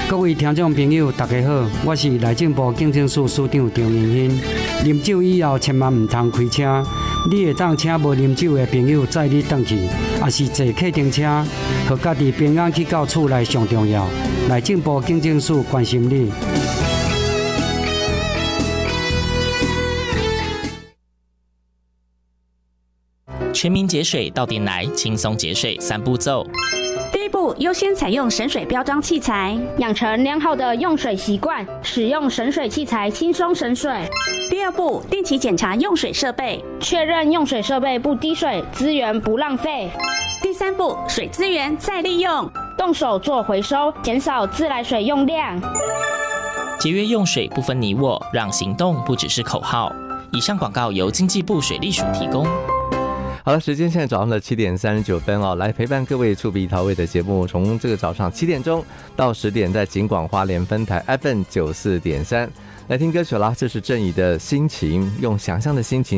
各位听众朋友，大家好，我是内政部警政署署长张明兴。啉酒以后千万唔通开车，你会当请无啉酒的朋友载你返去，也是坐客停车，和家己平安去到厝内上重要。内政部警政署关心你。 全民节水到点来，轻松节水3步骤。 第一步，优先采用省水标章器材， 养成良好的用水习惯，使用省水器材轻松省水。 第二步，定期检查用水设备， 确认用水设备不滴水，资源不浪费。 第三步，水资源再利用， 动手做回收，减少自来水用量。 节约用水不分你我，让行动不只是口号。以上广告由经济部水利署提供。 好了，时间现在早上的7点39分哦，来陪伴各位触鼻桃味的节目，从这个早上7点钟到10点，在警广花莲分台 FM94.3来听歌曲啦。这是郑怡的心情，用想象的心情